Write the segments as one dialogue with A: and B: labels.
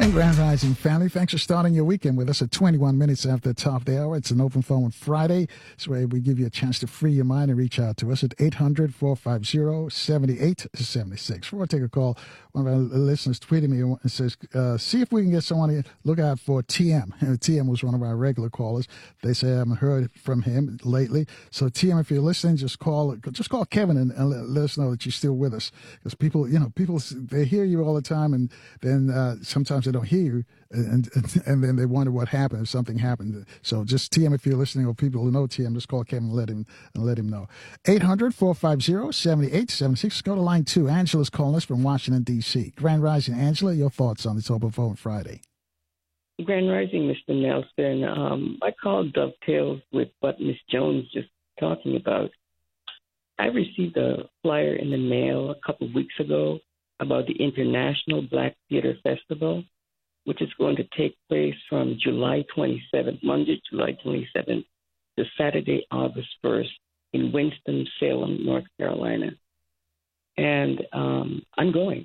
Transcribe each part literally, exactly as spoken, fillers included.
A: And Grand Rising family, thanks for starting your weekend with us at twenty-one minutes after the top of the hour. It's an open phone Friday. It's where we give you a chance to free your mind and reach out to us at eight hundred, four five zero, seven eight seven six. Before I take a call, one of our listeners tweeted me and says, uh, see if we can get someone to look out for T M. And T M was one of our regular callers. They say I haven't heard from him lately. So T M, if you're listening, just call just call Kevin and, and let, let us know that you're still with us. Because people, you know, people, they hear you all the time, and then uh, sometimes they don't hear you, and, and and then they wonder what happened if something happened. So just T M, if you're listening, or people who know T M, just call Kevin and let him and let him know. eight hundred, four five zero, seven eight seven six. Go to line two. Angela's calling us from Washington, D C. Grand Rising, Angela, your thoughts on this open phone Friday?
B: Grand Rising, Mister Nelson. Um, my call dovetails with what Miss Jones just talking about. I received a flyer in the mail a couple of weeks ago about the International Black Theater Festival, which is going to take place from July twenty-seventh, Monday, July twenty-seventh, to Saturday, August first in Winston-Salem, North Carolina. And um, I'm going.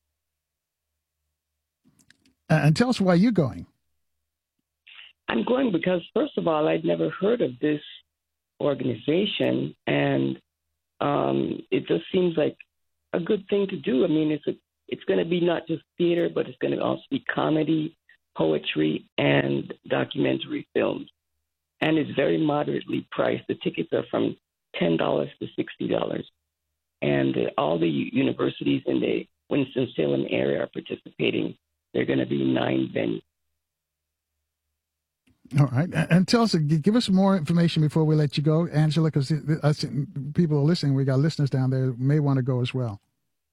A: Uh, and tell us why you're going.
B: I'm going because, first of all, I'd never heard of this organization, and um, it just seems like a good thing to do. I mean, it's a, it's going to be not just theater, but it's going to also be comedy, poetry, and documentary films. And it's very moderately priced. The tickets are from ten dollars to sixty dollars. And uh, all the universities in the Winston-Salem area are participating. There are going to be nine venues.
A: All right. And tell us, give us more information before we let you go, Angela, because people are listening. We got listeners down there who may want to go as well.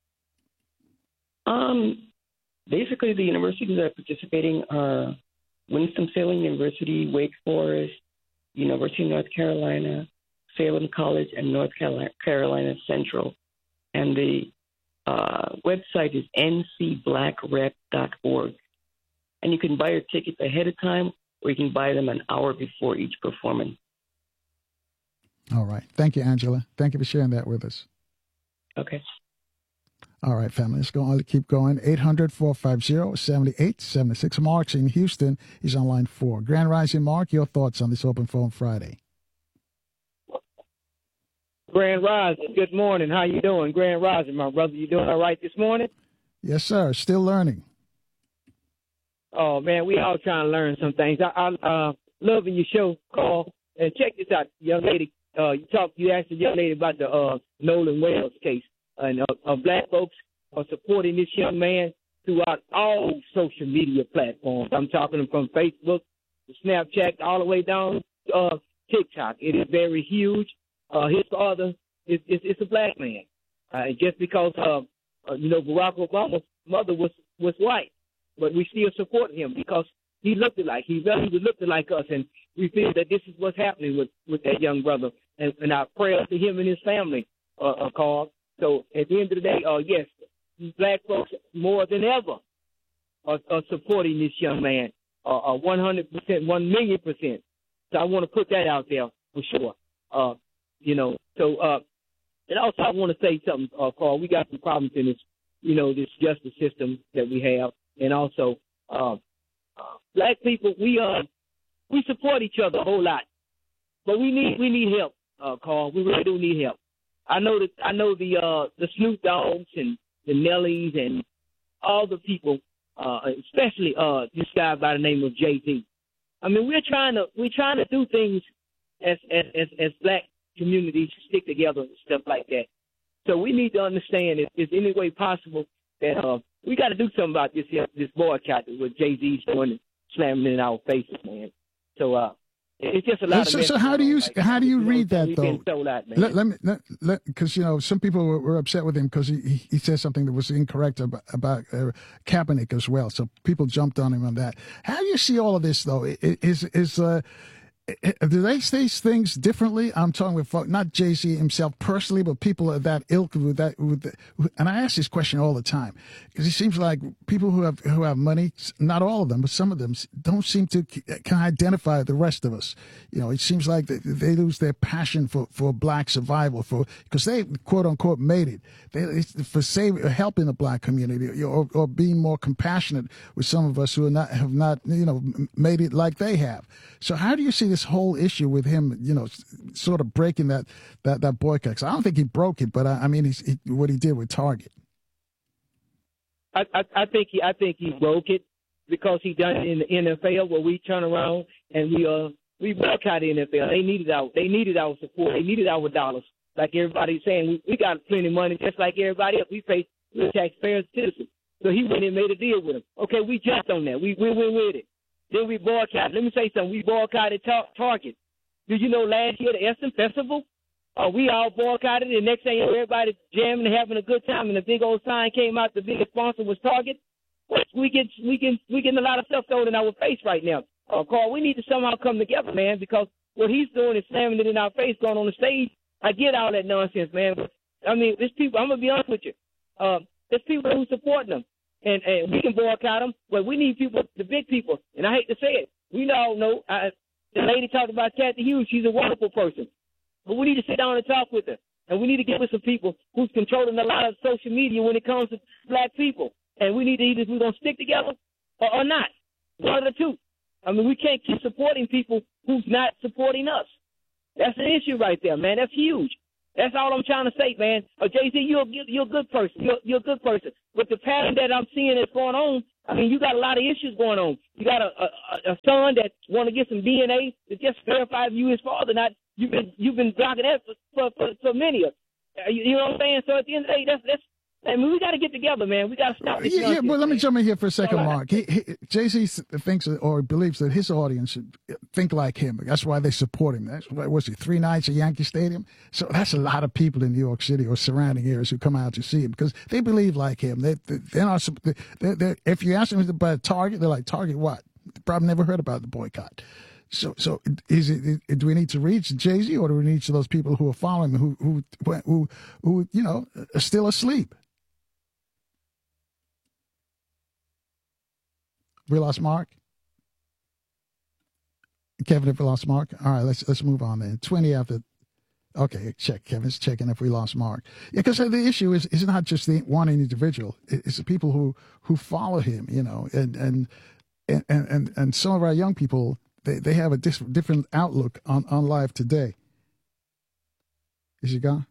B: Um, basically, the universities that are participating are Winston-Salem University, Wake Forest, University of North Carolina, Salem College, and North Carolina Central. And the uh, website is n c black rep dot org. And you can buy your tickets ahead of time, or you can buy them an hour before each performance.
A: All right. Thank you, Angela. Thank you for sharing that with us.
B: Okay.
A: All right, family. Let's go on. Keep going. eight hundred, four five zero, seven eight seven six. Mark's in Houston. He's on line four. Grand Rising, Mark, your thoughts on this open phone Friday?
C: Grand Rising. Good morning. How you doing? Grand Rising, my brother. You doing all right this morning?
A: Yes, sir. Still learning.
C: Oh, man, we all trying to learn some things. I, I uh, loving your show, Carl. And check this out, young lady. Uh, you talked, you asked the young lady about the uh, Nolan Wells case. And uh, uh, black folks are supporting this young man throughout all social media platforms. I'm talking from Facebook to Snapchat all the way down to uh, TikTok. It is very huge. Uh, his father is, is, is a black man. Uh, just because, uh, uh, you know, Barack Obama's mother was, was white. But we still support him because he looked like, he really looked like us. And we feel that this is what's happening with, with that young brother. And, and our prayers to him and his family, uh, uh, Carl. So at the end of the day, uh, yes, black folks more than ever are, are supporting this young man, uh, uh, one hundred percent, one million percent. So I want to put that out there for sure. Uh, you know, so, uh, and also I want to say something, uh, Carl, we got some problems in this, you know, this justice system that we have. And also, uh, uh, black people, we, uh, we support each other a whole lot, but we need, we need help, uh, Carl. We really do need help. I know that I know the uh, the Snoop Dogs and the Nellies and all the people, uh, especially uh, this guy by the name of Jay-Z. I mean, we're trying to we're trying to do things as as as, as black communities stick together and stuff like that. So we need to understand if there's any way possible that uh, we got to do something about this uh, this boycott that what Jay-Z's doing and slamming in our faces, man. So. Uh, It's just a lot
A: so,
C: of
A: so how do you
C: like,
A: how do you
C: know,
A: read that though?
C: Out,
A: let, let me because you know some people were, were upset with him because he, he he said something that was incorrect about, about uh, Kaepernick as well. So people jumped on him on that. How do you see all of this though? Is is uh, do they say things differently? I'm talking with folk, not Jay-Z himself personally, but people of that ilk. With that, with the, and I ask this question all the time because it seems like people who have who have money, not all of them, but some of them, don't seem to can identify the rest of us. You know, it seems like they, they lose their passion for, for black survival, for because they quote unquote made it. They, for saving, helping the black community, or, or being more compassionate with some of us who are not have not you know made it like they have. So how do you see this whole issue with him, you know, sort of breaking that that, that boycott? 'Cause I don't think he broke it, but I, I mean, he's, he, what he did with Target.
C: I, I, I think he I think he broke it because he done it in the N F L where we turn around and we uh we boycott the N F L. They needed our they needed our support. They needed our dollars. Like everybody's saying, we, we got plenty of money just like everybody else. We pay the taxpayers citizens. So he went and made a deal with him. Okay, we jumped on that. We we went with it. Then we boycotted. Let me say something. We boycotted tar- Target. Did you know last year the Essence Festival? Uh, we all boycotted it. The next thing you know, everybody jamming and having a good time, and the big old sign came out. The biggest sponsor was Target. We get we get we getting a lot of stuff thrown in our face right now. Uh, Carl, we need to somehow come together, man, because what he's doing is slamming it in our face, going on the stage. I get all that nonsense, man. But, I mean, there's people. I'm gonna be honest with you. Uh, there's people who supporting them. And, and we can boycott them, but we need people, the big people. And I hate to say it. We all know, I, the lady talked about Kathy Hughes. She's a wonderful person. But we need to sit down and talk with her. And we need to get with some people who's controlling a lot of social media when it comes to black people. And we need to either we're going to stick together or, or not. One of the two. I mean, we can't keep supporting people who's not supporting us. That's an issue right there, man. That's huge. That's all I'm trying to say, man. Uh, Jay-Z, you're, you're a good person. You're, you're a good person. But the pattern that I'm seeing that's going on, I mean, you got a lot of issues going on. You got a, a, a son that want to get some D N A to just verify if you his father or not. You've been you've been blocking that for for, for, for many of uh, you, you know what I'm saying? So at the end of the day, that's that's. I mean, we got to get together, man. We got to stop.
A: Yeah, yeah, but let me jump in here for a second, Mark. He, he, Jay-Z thinks or believes that his audience should think like him. That's why they support him. That's why, what's he, three nights at Yankee Stadium? So that's a lot of people in New York City or surrounding areas who come out to see him because they believe like him. They, they, they're not, they're, they're, if you ask them about Target, they're like, Target what? They probably never heard about the boycott. So, so is it? Do we need to reach Jay-Z, or do we reach those people who are following, who, who, who, who, you know, are still asleep? We lost Mark. Kevin, if we lost Mark, all right, let's let's move on then. Twenty after. Okay, check. Kevin's checking if we lost Mark. Yeah, because the issue is is not just the one individual; it's the people who who follow him. You know, and and and and, and some of our young people. They they have a dis- different outlook on, on life today. Is he gone?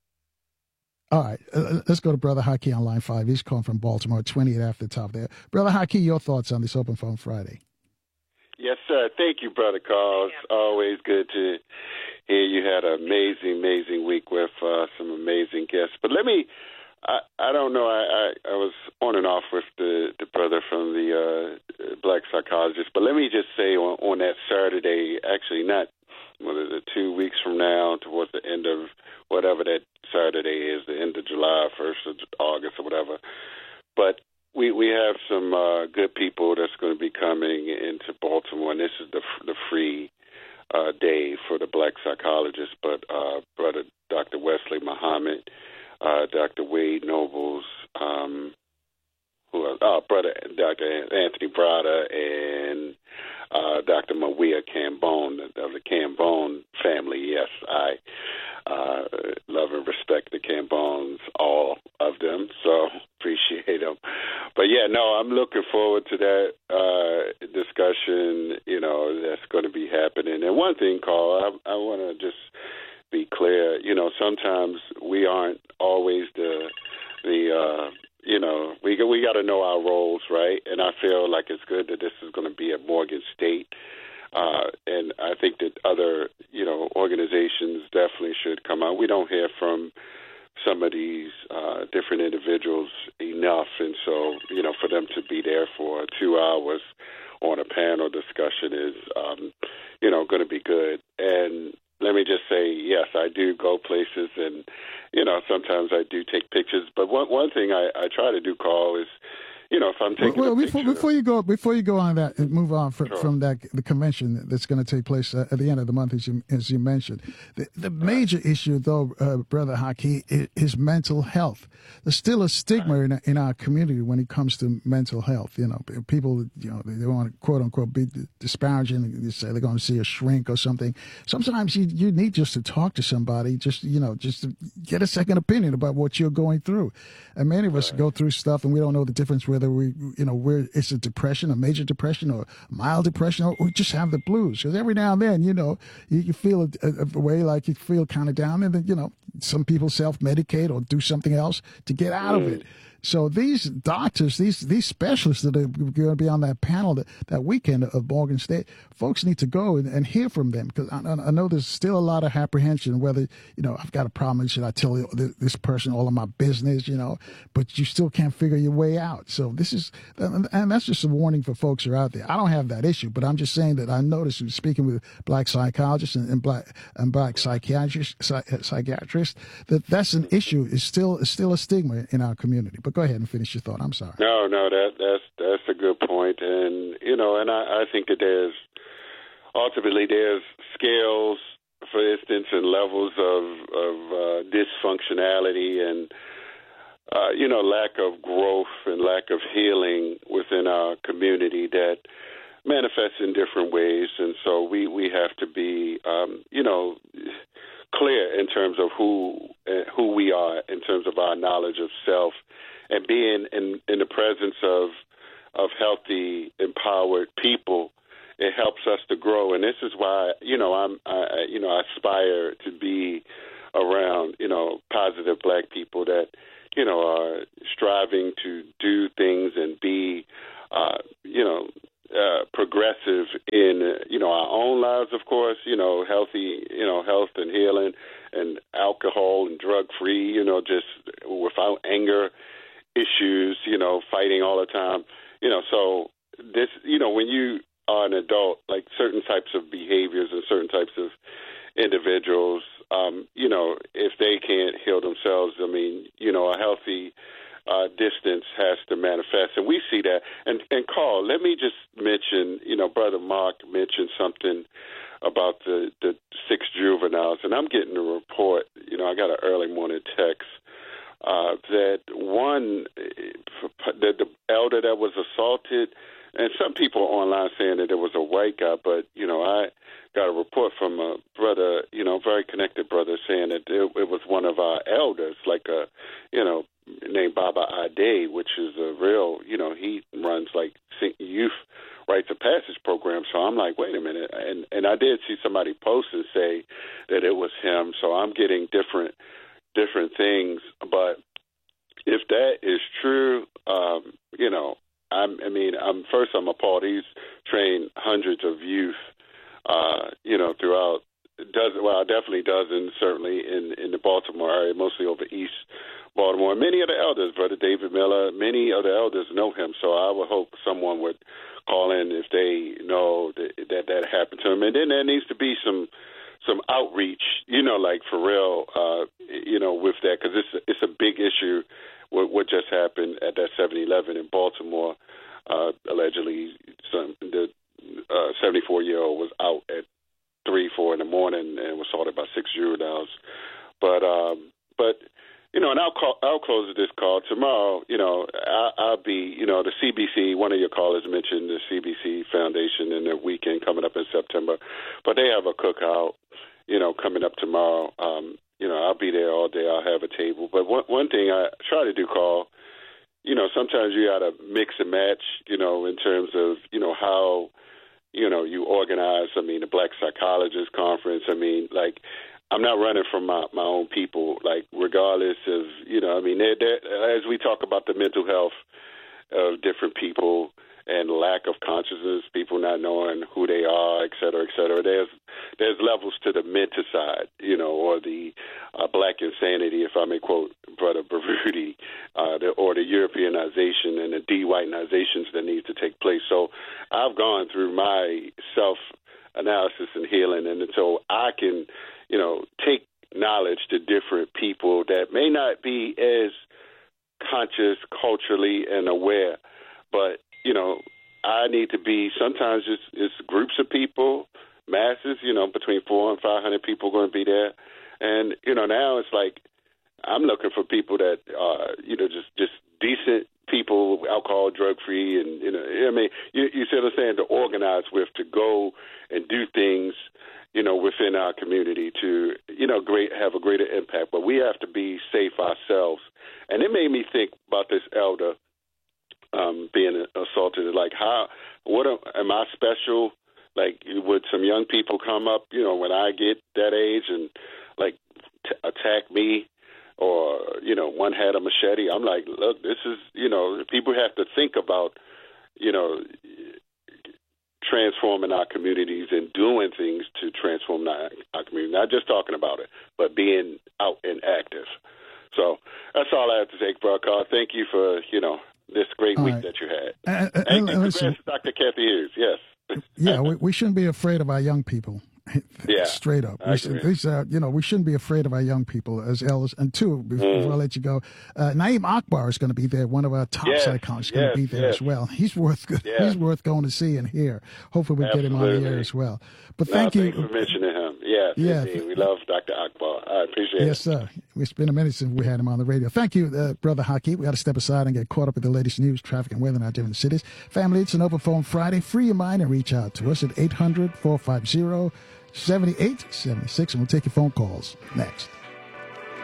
A: All right, uh, let's go to Brother Haki on line five. He's calling from Baltimore, twenty-eight after the top there. Brother Haki, your thoughts on this Open Phone Friday?
D: Yes, sir. Thank you, Brother Carl. It's always good to hear you had an amazing, amazing week with uh, some amazing guests. But let me, I, I don't know, I, I, I was on and off with the, the brother from the uh, Black Psychologist, but let me just say on, on that Saturday, actually not, what is it, two weeks from now, towards the end of whatever that Saturday is, the end of July, first of August or whatever, but we we have some uh, good people that's going to be coming into Baltimore, and this is the the free uh, day for the Black Psychologist, but uh, Brother Doctor Wesley Muhammad, uh, Doctor Wade Nobles, um, who are, uh, Brother Doctor Anthony Brada, and uh, Doctor Mawia Cambone of the Cambone family. Yes, I uh, love and respect the Cambones, all of them, so appreciate them. But, yeah, no, I'm looking forward to that uh, discussion, you know, that's going to be happening. And one thing, Carl, I, I want to just be clear, you know, sometimes we aren't always the, the uh, you know, we, we got to know our roles, right? And I feel like it's good that this is going to be at Morgan State. Uh, and I think that other, you know, organizations definitely should come out. We don't hear from some of these uh, different individuals enough, and so, you know, for them to be there for two hours on a panel discussion is, um, you know, going to be good. And let me just say, yes, I do go places, and, you know, sometimes I do take pictures. But one one thing I, I try to do, Carl, is, you know, if I'm taking
A: well,
D: a
A: well before, before you go before you go on that and move on from,
D: sure.
A: from that the convention that's going to take place uh, at the end of the month, as you as you mentioned, the, the major right. issue though, uh, Brother Haki, is, is mental health. There's still a stigma right. in in our community when it comes to mental health. You know, people, you know, they, they want to quote unquote be disparaging. They say they're going to see a shrink or something. Sometimes you you need just to talk to somebody, just you know, just to get a second opinion about what you're going through. And many of us right. go through stuff and we don't know the difference whether we, you know, where it's a depression, a major depression, or mild depression, or we just have the blues. Because every now and then, you know, you, you feel a, a, a way like you feel kind of down, and then, you know, some people self-medicate or do something else to get out mm. of it. So these doctors, these these specialists that are going to be on that panel that, that weekend of Morgan State, folks need to go and, and hear from them, because I, I know there's still a lot of apprehension whether, you know, I've got a problem, should I tell this person all of my business, you know, but you still can't figure your way out. So this is, and that's just a warning for folks who are out there. I don't have that issue, but I'm just saying that I noticed speaking with black psychologists and, and black and black psychiatrists, psychiatrists, that that's an issue. It's still it's still a stigma in our community. But go ahead and finish your thought. I'm sorry.
D: No, no, that that's that's a good point, and you know, and I, I think that there's ultimately there's scales, for instance, and levels of of uh, dysfunctionality and uh, you know, lack of growth and lack of healing within our community that manifests in different ways, and so we we have to be um, you know, clear in terms of who uh, who we are, in terms of our knowledge of self. And being in, in the presence of of healthy, empowered people, it helps us to grow. And this is why, you know, I'm, I, you know, I aspire to be around, you know, positive black people that, you know, are striving to do things and be, uh, you know, uh, progressive in, you know, our own lives, of course, you know, healthy, you know, health and healing, and alcohol and drug free, you know, just without anger issues, you know, fighting all the time, you know, so this, you know, when you are an adult, like certain types of behaviors and certain types of individuals, um, you know, if they can't heal themselves, I mean, you know, a healthy uh, distance has to manifest. And we see that. And, and Carl, let me just mention, you know, Brother Mark mentioned something about the, the six juveniles, and I'm getting a report, you know, I got an early morning text Uh, that one, that the elder that was assaulted, and some people online saying that it was a white guy, but, you know, I got a report from a brother, you know, very connected brother, saying that it, it was one of our elders, like a, you know, named Baba Ade, which is a real, you know, he runs like youth rites of passage program. So I'm like, wait a minute. And, and I did see somebody post and say that it was him. So I'm getting different different things, but if that is true, um, you know, I'm, I mean, I'm first I'm appalled. He's trained hundreds of youth, uh, you know, throughout dozen, well, definitely dozens, certainly in, in the Baltimore area, mostly over East Baltimore. Many of the elders, Brother David Miller, many of the elders know him, so I would hope someone would call in if they know that that, that happened to him. And then there needs to be some some outreach, you know, like for real, uh, you know, with that, because it's, it's a big issue what, what just happened at that seven eleven in Baltimore. Uh, allegedly, some, the uh, seventy-four-year-old was out at three, four in the morning and was assaulted by six juveniles. But, um, but you know, and I'll, call, I'll close this call tomorrow. You know, I, I'll be, you know, the C B C, one of your callers mentioned the C B C Foundation and the weekend coming up in September, but they have a cookout, you know, coming up tomorrow. Um, you know, I'll be there all day. I'll have a table. But one, one thing I try to do, Carl, you know, sometimes you got to mix and match, you know, in terms of, you know, how, you know, you organize, I mean, the Black Psychologist Conference. I mean, like, I'm not running from my, my own people, like, regardless of, you know, I mean, they're, they're, as we talk about the mental health of different people and lack of consciousness, people not knowing who they are, et cetera, et cetera, there's, there's levels to the mental side, you know, or the uh, black insanity, if I may quote Brother Baruti, uh, the, or the Europeanization and the de-whitenization that needs to take place. So I've gone through my self-analysis and healing, and so I can, you know, take knowledge to different people that may not be as conscious culturally and aware but, you know, I need to be, sometimes it's, it's groups of people, masses, you know, between four and five hundred people going to be there. And, you know, now it's like I'm looking for people that are, you know, just, just decent people, alcohol, drug-free, and, you know, I mean, you, you see what I'm saying, to organize with, to go and do things, you know, within our community to, you know, great have a greater impact. But we have to be safe ourselves. And it made me think about this elder um, being assaulted. Like, how, what am, am I special? Like, would some young people come up, you know, when I get that age and, like, t- attack me? Or, you know, one had a machete. I'm like, look, this is, you know, people have to think about, you know, transforming our communities and doing things to transform our, our community. Not just talking about it, but being out and active. So that's all I have to say, Brother Carl. Thank you for, you know, this great
A: all
D: week
A: right.
D: that you had.
A: Uh, uh,
D: and congrats
A: listen,
D: to Doctor Kathy Hughes, yes.
A: Yeah, we, we shouldn't be afraid of our young people.
D: Yeah,
A: straight up. We should, these, uh, you know, we shouldn't be afraid of our young people as elders. And two, before, mm. before I let you go, uh, Naeem Akbar is going to be there. One of our top
D: yes,
A: icons is going
D: yes,
A: to be there
D: yes.
A: as well. He's worth
D: yes.
A: he's worth going to see and hear. Hopefully, we
D: Absolutely.
A: get him on the air as well. But
D: no,
A: thank you
D: for mentioning him. Yes,
A: yeah,
D: indeed. We love Doctor Akbar. I appreciate
A: yes,
D: it.
A: Yes, sir. It's been a minute since we had him on the radio. Thank you, uh, Brother Haki. We got to step aside and get caught up with the latest news, traffic, and weather in our different cities. Family, it's an open phone Friday. Free your mind and reach out to us at eight hundred, four five zero, seven eight seven six, and we'll take your phone calls next.